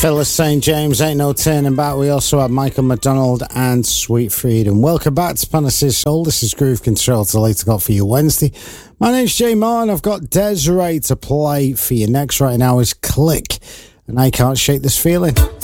Phyllis St. James, Ain't No Turning Back. We also have Michael McDonald and Sweet Freedom. Welcome back to Panasys Soul. This is Groove Control to later got for you Wednesday. My name's Jay Martin. I've got Desiree to play for you. Next right now is Click, and I Can't Shake This Feeling.